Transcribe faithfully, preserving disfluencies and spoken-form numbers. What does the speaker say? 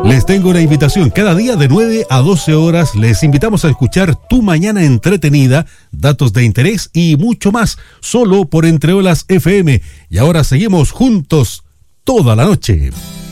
Les tengo una invitación. Cada día de nueve a doce horas les invitamos a escuchar Tu Mañana Entretenida, datos de interés y mucho más, solo por Entre Olas F M. Y ahora seguimos juntos toda la noche.